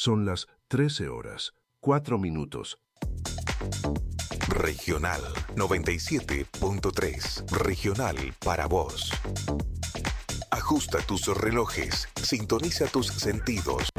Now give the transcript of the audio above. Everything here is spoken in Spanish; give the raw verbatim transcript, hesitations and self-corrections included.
Son las trece horas, cuatro minutos. Regional noventa y siete punto tres. Regional para vos. Ajusta tus relojes, sintoniza tus sentidos.